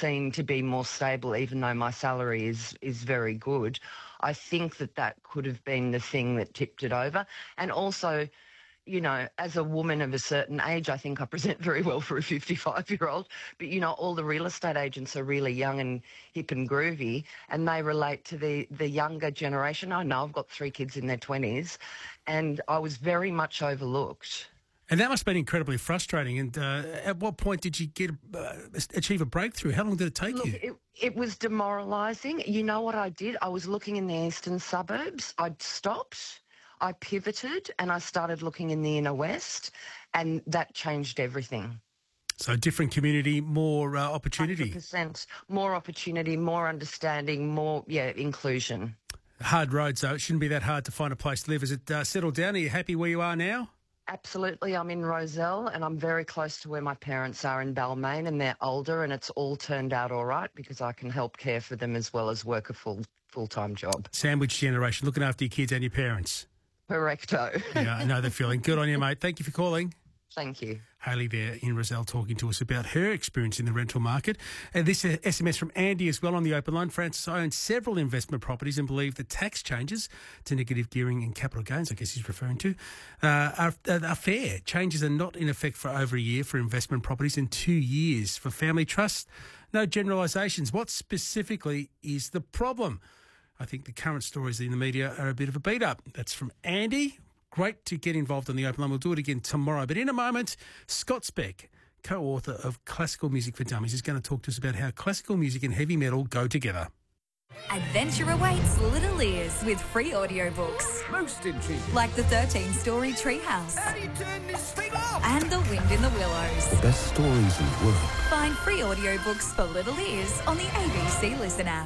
seen to be more stable, even though my salary is very good. I think that could have been the thing that tipped it over. And also, you know, as a woman of a certain age, I think I present very well for a 55-year-old. But, you know, all the real estate agents are really young and hip and groovy, and they relate to the younger generation. I know I've got 3 kids in their 20s, and I was very much overlooked. And that must have been incredibly frustrating. And at what point did you achieve a breakthrough? How long did it take you? It was demoralising. You know what I did? I was looking in the eastern suburbs. I'd stopped, I pivoted, and I started looking in the inner west, and that changed everything. So different community, more opportunity. 100%. More opportunity, more understanding, more, inclusion. Hard roads, though. It shouldn't be that hard to find a place to live. Is it settled down? Are you happy where you are now? Absolutely. I'm in Rozelle, and I'm very close to where my parents are in Balmain, and they're older, and it's all turned out all right because I can help care for them as well as work a full-time job. Sandwich generation, looking after your kids and your parents. Correcto. Yeah, I know the feeling. Good on you, mate. Thank you for calling. Thank you. Hayley there in Rozelle talking to us about her experience in the rental market. And this SMS from Andy as well on the open line. Francis owns several investment properties and believe the tax changes to negative gearing and capital gains, I guess he's referring to, are fair. Changes are not in effect for over a year for investment properties and 2 years for family trusts. No generalisations. What specifically is the problem? I think the current stories in the media are a bit of a beat-up. That's from Andy. Great to get involved on the open line. We'll do it again tomorrow. But in a moment, Scott Speck, co-author of Classical Music for Dummies, is going to talk to us about how classical music and heavy metal go together. Adventure awaits little ears with free audiobooks. Most intriguing. Like the 13-story Treehouse. How do you turn this thing off? And The Wind in the Willows. The best stories in the world. Find free audiobooks for little ears on the ABC Listen app.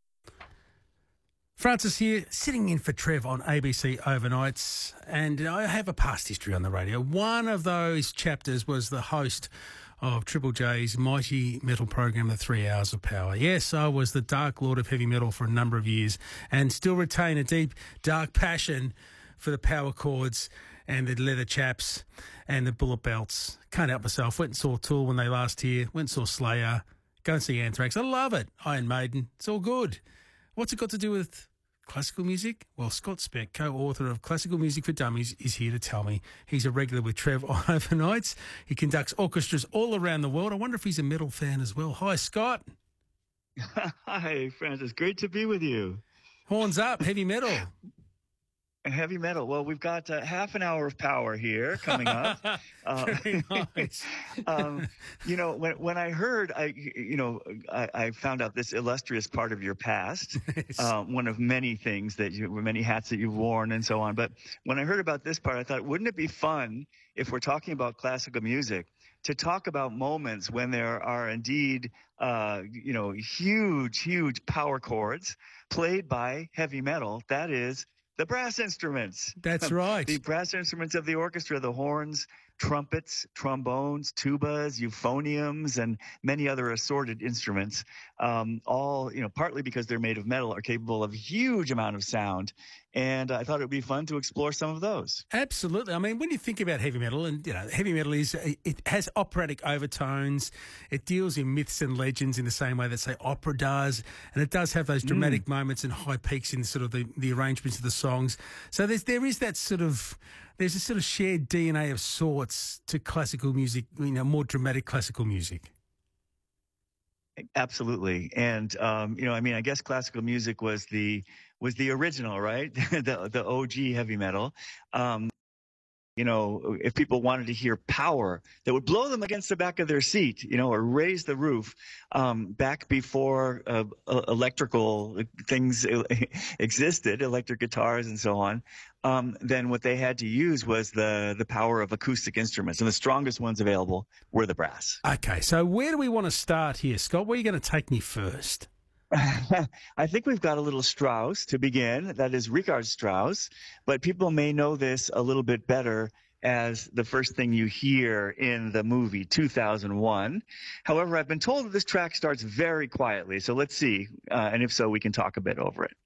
Francis here, sitting in for Trev on ABC Overnights, and I have a past history on the radio. One of those chapters was the host of Triple J's mighty metal program, The 3 Hours of Power. Yes, I was the Dark Lord of heavy metal for a number of years and still retain a deep, dark passion for the power chords and the leather chaps and the bullet belts. Can't help myself. Went and saw Tool when they last here, went and saw Slayer, go and see Anthrax. I love it. Iron Maiden, it's all good. What's it got to do with classical music? Well, Scott Speck, co-author of Classical Music for Dummies, is here to tell me. He's a regular with Trev on overnights. He conducts orchestras all around the world. I wonder if he's a metal fan as well. Hi, Scott. Hi, Francis. Great to be with you. Horns up, heavy metal. Heavy metal. Well, we've got half an hour of power here coming up. Very nice. You know, when I heard, I found out this illustrious part of your past, one of many things many hats that you've worn and so on. But when I heard about this part, I thought, wouldn't it be fun if we're talking about classical music to talk about moments when there are indeed, huge power chords played by heavy metal, that is, the brass instruments. That's right. The brass instruments of the orchestra, the horns, trumpets, trombones, tubas, euphoniums, and many other assorted instruments, all, partly because they're made of metal, are capable of a huge amount of sound. And I thought it would be fun to explore some of those. Absolutely. I mean, when you think about heavy metal, and, heavy metal it has operatic overtones. It deals in myths and legends in the same way that, say, opera does. And it does have those dramatic moments and high peaks in sort of the arrangements of the songs. So there's a sort of shared DNA of sorts to classical music, more dramatic classical music. Absolutely. And, I guess classical music was the original, right? the OG heavy metal. If people wanted to hear power that would blow them against the back of their seat, or raise the roof, back before electrical things existed, electric guitars and so on, then what they had to use was the power of acoustic instruments. And the strongest ones available were the brass. Okay, so where do we want to start here, Scott? Where are you going to take me first? I think we've got a little Strauss to begin. That is Richard Strauss. But people may know this a little bit better as the first thing you hear in the movie 2001. However, I've been told that this track starts very quietly. So let's see. And if so, we can talk a bit over it.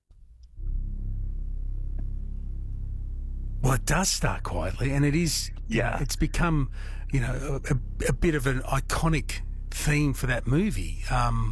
Well, it does start quietly, and it is. Yeah, it's become, a bit of an iconic theme for that movie.